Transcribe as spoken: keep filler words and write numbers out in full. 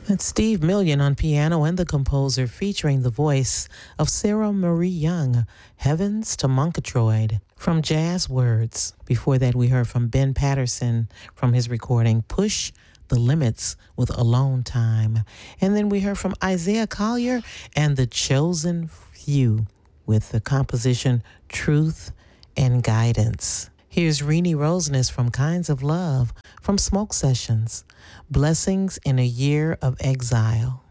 That's Steve Million on piano and the composer featuring the voice of Sarah Marie Young, Heavens to Murgatroyd from Jazz Words. Before that, we heard from Ben Patterson from his recording Push the Limits with Alone Time. And then we heard from Isaiah Collier and the Chosen Few with the composition Truth and Guidance. Here's Renee Roseness from Kinds of Love from Smoke Sessions. Blessings in a Year of Exile.